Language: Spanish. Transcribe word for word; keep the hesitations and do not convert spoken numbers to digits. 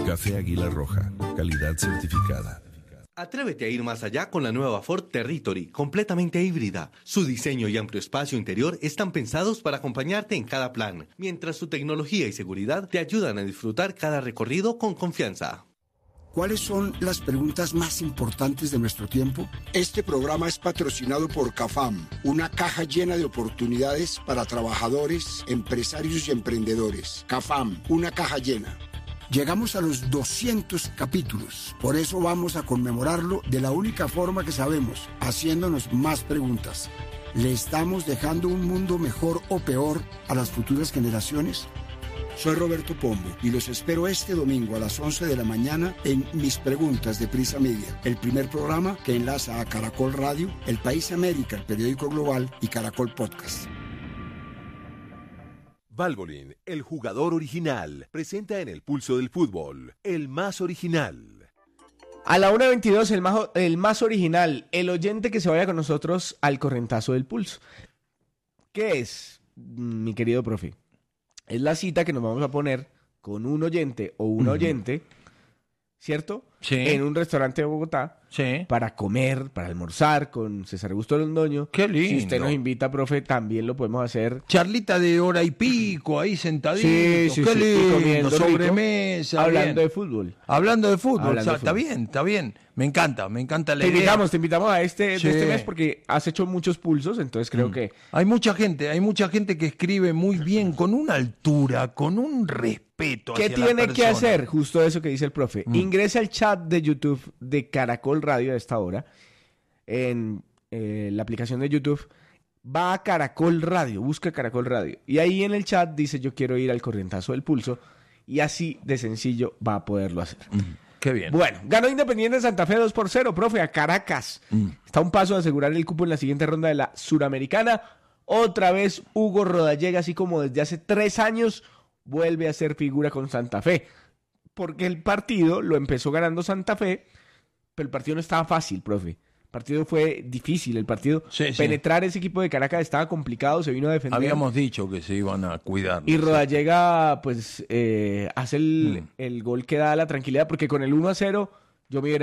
Café Águila Roja, calidad certificada. Atrévete a ir más allá con la nueva Ford Territory, completamente híbrida. Su diseño y amplio espacio interior están pensados para acompañarte en cada plan, mientras su tecnología y seguridad te ayudan a disfrutar cada recorrido con confianza. ¿Cuáles son las preguntas más importantes de nuestro tiempo? Este programa es patrocinado por CAFAM, una caja llena de oportunidades para trabajadores, empresarios y emprendedores. CAFAM, una caja llena. Llegamos a los doscientos capítulos, por eso vamos a conmemorarlo de la única forma que sabemos, haciéndonos más preguntas. ¿Le estamos dejando un mundo mejor o peor a las futuras generaciones? Soy Roberto Pombo y los espero este domingo a las once de la mañana en Mis Preguntas de Prisa Media, el primer programa que enlaza a Caracol Radio, El País América, el periódico global y Caracol Podcast. Valvoline, el jugador original, presenta en el pulso del fútbol, el más original. A la una veintidós, el más, el más original, el oyente que se vaya con nosotros al correntazo del pulso. ¿Qué es, mi querido profe? Es la cita que nos vamos a poner con un oyente o una uh-huh. oyente, ¿cierto? Sí. En un restaurante de Bogotá. Sí. Para comer, para almorzar con César Augusto Londoño. Qué lindo. Si usted nos invita, profe, también lo podemos hacer. Charlita de hora y pico, ahí sentadito. Sí, sí, Qué sí. lindo, sobremesa. Hablando bien. de fútbol. Hablando de fútbol. Hablando O sea, de está fútbol. bien, está bien. Me encanta, me encanta la te idea. invitamos, te invitamos a este, Sí. de este mes porque has hecho muchos pulsos, entonces creo Mm. que... Hay mucha gente, hay mucha gente que escribe muy bien, con una altura, con un respeto ¿Qué hacia la tiene que persona. hacer? Justo eso que dice el profe. Mm. Ingrese al chat de YouTube de Caracol Radio a esta hora. En eh, la aplicación de YouTube. Va a Caracol Radio, busca Caracol Radio. Y ahí en el chat dice yo quiero ir al corrientazo del pulso. Y así de sencillo va a poderlo hacer. Mm. Qué bien. Bueno, ganó Independiente Santa Fe dos por cero, profe, a Caracas. Mm. Está a un paso de asegurar el cupo en la siguiente ronda de la Suramericana. Otra vez Hugo Rodallega, así como desde hace tres años, vuelve a ser figura con Santa Fe. Porque el partido lo empezó ganando Santa Fe, pero el partido no estaba fácil, profe. El partido fue difícil, el partido. Sí, sí. Penetrar ese equipo de Caracas estaba complicado, se vino a defender. Habíamos dicho que se iban a cuidar. Y Rodallega, pues, eh, hace el, Mm. el gol que da la tranquilidad, porque con el uno a cero yo me hubiera